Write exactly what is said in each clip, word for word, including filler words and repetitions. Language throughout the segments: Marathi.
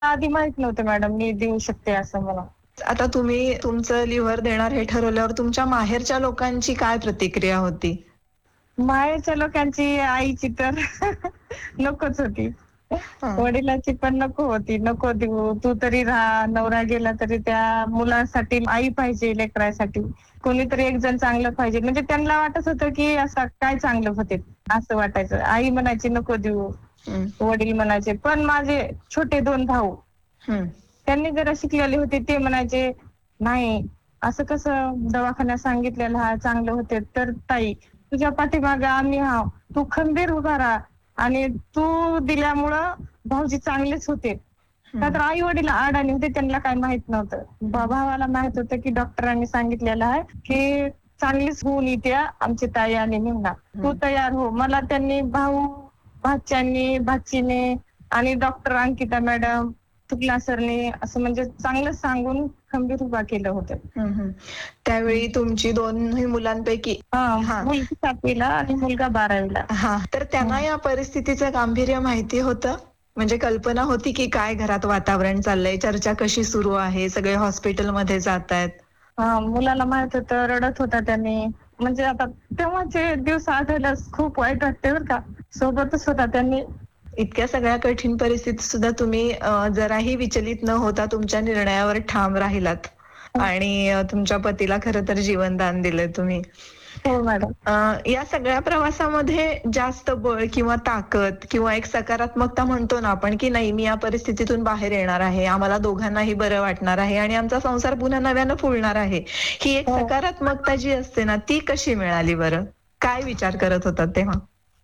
आधी माहित नव्हतं मॅडम मी देऊ शकते असं मला. आता तुम्ही तुमचं लिव्हर देणार हे ठरवल्यावर तुमच्या माहेरच्या लोकांची काय प्रतिक्रिया होती? माहेरच्या लोकांची आईची तर नकोच होती. हां. वडिलांची पण नको होती. नको देऊ, तू तरी राहा. नवरा गेला तरी त्या मुलासाठी आई पाहिजे लेकरासाठी. कोणीतरी एक जण चांगलं पाहिजे. म्हणजे त्यांना वाटत होतं, की असं काय चांगलं होतील, असं वाटायचं. आई म्हणायची नको देऊ. हं. वडील म्हणायचे. पण माझे छोटे दोन भाऊ हं. त्यांनी जरा शिकलेले होते ते म्हणायचे, "नाही, असं कसं दवाखान्यात सांगितलेलं हां, चांगले होते." तर ताई तुझ्या पाठीमागे आम्ही आहोत. तू खंबीर उभा राहा आणि तू दिल्यामुळं भाऊजी चांगलेच होते. का हं. तर आई-वडील अडाणी होते त्यांना काही माहित नव्हतं. भा भावाला माहित होतं, की डॉक्टरांनी सांगितलेलं आहे, की चांगलीच होऊन येते आमची ताई आणि निमणा. तू हं. तयार हो. मला त्यांनी भाऊ, भाच्यांनी, भाचीने आणि डॉक्टर अंकिता मॅडम, शुक्ला सरनी असं म्हणजे चांगलं सांगून खंबीर उभा केलं होतं. हं, हं. त्यावेळी तुमची दोन्ही मुलांपैकी हां, हां. मुलगी सातवीला आणि मुलगा बारावीला. हां. तर त्यांना या परिस्थितीचं गांभीर्य माहिती होतं? म्हणजे कल्पना होती की काय घरात वातावरण चाललंय, चर्चा कशी सुरू आहे, सगळे हॉस्पिटलमध्ये जातायत? हां, मुलाला माहित होतं, रडत होता त्याने. म्हणजे आता तेव्हाचे दिवस आठवल्यास खूप वाईट वाटते बरं का. सोबतच होता त्यांनी. इतक्या सगळ्या कठीण परिस्थितीत सुद्धा तुम्ही अ, जराही विचलित न होता तुमच्या निर्णयावर ठाम राहिलात आणि अ, तुमच्या पतीला खरं तर जीवनदान दिलंय तुम्ही. हो मॅडम. अ, या सगळ्या प्रवासामध्ये जास्त बळ किंवा ताकद किंवा एक सकारात्मकता म्हणतो ना आपण, की नाही मी या परिस्थितीतून बाहेर येणार आहे, आम्हाला दोघांनाही बरं वाटणार आहे आणि आमचा संसार पुन्हा नव्यानं फुलणार आहे. ही एक हो. सकारात्मकता जी असते ना, ती कशी मिळाली बरं? काय विचार करत होतात तेव्हा?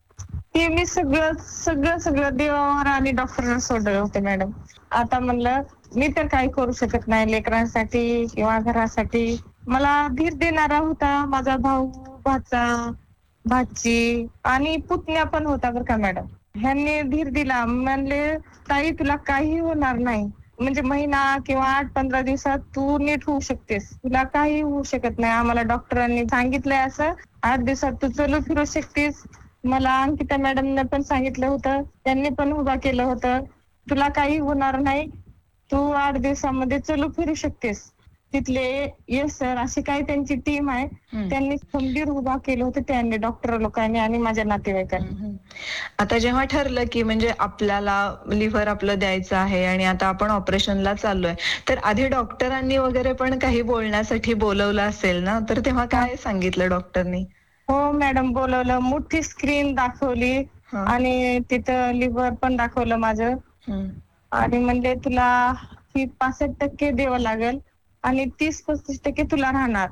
ते मी सगळं, सगळं, सगळं देवावर आणि डॉक्टरांना सोडलं होतं मॅडम. आता म्हणलं मी तर काही करू शकत नाही लेकरांसाठी किंवा घरासाठी. मला धीर देणारा होता माझा भाऊ, भाचा, भाची आणि पुतण्या पण होता बरं का मॅडम. ह्यांनी धीर दिला. म्हणले, "ताई तुला काही होणार नाही. म्हणजे महिना किंवा आठ पंधरा दिवसात तू नीट होऊ शकतेस. तुला काही होऊ शकत नाही. आम्हाला डॉक्टरांनी सांगितलंय असं. आठ दिवसात तू चलू फिरू शकतेस." मला अंकिता मॅडमने पण सांगितलं होतं. त्यांनी पण उभा केलं होतं. "तुला काही होणार नाही. तू आठ दिवसामध्ये चलू फिरू शकतेस." तिथले येस सर अशी काही त्यांची टीम आहे. हं. त्यांनी खंबीर उभा केलं होतं त्यांनी डॉक्टर लोकांनी आणि माझ्या हं, नातेवाईकांनी. हं. आता जेव्हा ठरलं, की म्हणजे आपल्याला लिव्हर आपलं द्यायचं आहे आणि आता आपण ऑपरेशनला चाललोय, तर आधी डॉक्टरांनी वगैरे पण काही बोलण्यासाठी बोलवलं असेल ना? तर तेव्हा हां. काय सांगितलं डॉक्टरनी? हो मॅडम बोलवलं. मोठी स्क्रीन दाखवली हां. आणि तिथं लिव्हर पण दाखवलं माझं. हं. आणि म्हणले तुला ही पासष्ट टक्के द्यावं लागेल आणि तीस पस्तीस टक्के तुला राहणार.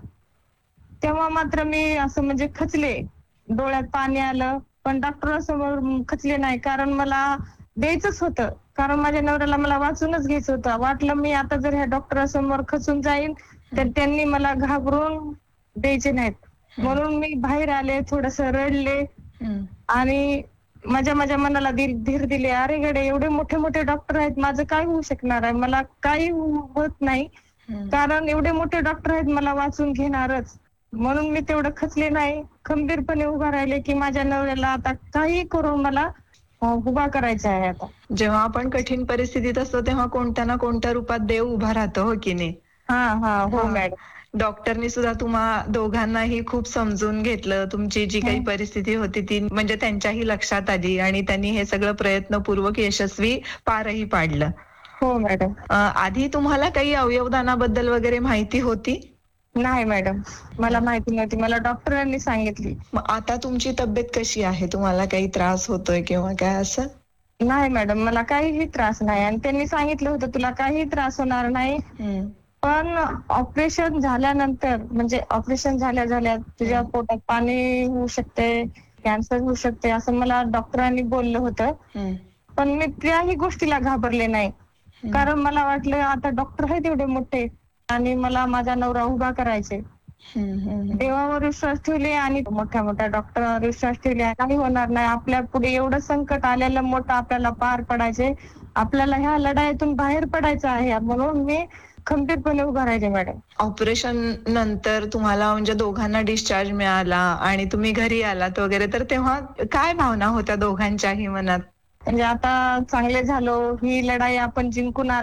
तेव्हा मात्र मी असं म्हणजे खचले. डोळ्यात पाणी आलं. पण डॉक्टरांसमोर खचले नाही कारण मला द्यायचंच होतं. कारण माझ्या नवऱ्याला मला वाचूनच घ्यायचं होतं. वाटलं मी आता जर ह्या डॉक्टरांसमोर खचून जाईन, तर हं. त्यांनी मला घाबरून द्यायचे नाहीत. हं. म्हणून मी बाहेर आले, थोडंसं रडले हं. आणि माझ्या माझ्या मनाला धीर धीर दिले. अरे गडे एवढे मोठे मोठे डॉक्टर आहेत. माझं काय होऊ शकणार आहे? मला काही होत नाही. हं. कारण एवढे मोठे डॉक्टर आहेत मला वाचून घेणारच. म्हणून मी तेवढं खचले नाही. खंबीरपणे उभा राहिले, की माझ्या नवऱ्याला आता काही करून मला अ, उभा करायचा आहे आता. जेव्हा आपण कठीण परिस्थितीत असतो, तेव्हा कोणत्या ना कोणत्या रूपात देव उभा राहतो, हो की नाही? हां, हां. हो हां. मॅडम. डॉक्टरनी सुद्धा तुम्हा दोघांनाही खूप समजून घेतलं. तुमची जी काही हं. परिस्थिती होती ती म्हणजे त्यांच्याही लक्षात आली आणि त्यांनी हे सगळं प्रयत्नपूर्वक यशस्वी पारही पाडलं. हो मॅडम. अ, आधी तुम्हाला काही अवयवदानाबद्दल वगैरे माहिती होती? नाही मॅडम. मला माहिती नव्हती. मला डॉक्टरांनी सांगितली. मग आता तुमची तब्येत कशी आहे? तुम्हाला काही त्रास होतोय किंवा काय असं? नाही मॅडम, मला काहीही त्रास नाही आणि त्यांनी सांगितलं होतं तुला काहीही त्रास होणार नाही. हं. पण ऑपरेशन झाल्यानंतर म्हणजे ऑपरेशन झाल्या झाल्या तुझ्या हं. पोटात पाणी होऊ शकते, कॅन्सर होऊ शकते असं मला डॉक्टरांनी बोललं होतं. हं. पण मी त्याही गोष्टीला घाबरले नाही. हं. कारण मला वाटलं आता डॉक्टर आहेत एवढे मोठे आणि मला माझा नवरा उभा करायचे. हं, हं, हं. देवावर विश्वास ठेवले आणि मोठ्या मोठ्या डॉक्टरांवर विश्वास ठेवले. काही होणार नाही. आपल्या पुढे एवढं संकट आलेलं मोठं आपल्याला पार पडायचे. आपल्याला ह्या लढाईतून बाहेर पडायचं आहे म्हणून मी खंबीरपणे उभा राहिले मॅडम. ऑपरेशन नंतर तुम्हाला म्हणजे दोघांना डिस्चार्ज मिळाला आणि तुम्ही घरी आलात वगैरे, तर तेव्हा काय भावना होत्या दोघांच्याही मनात? म्हणजे आता चांगले झालो, ही लढाई आपण जिंकून आलो.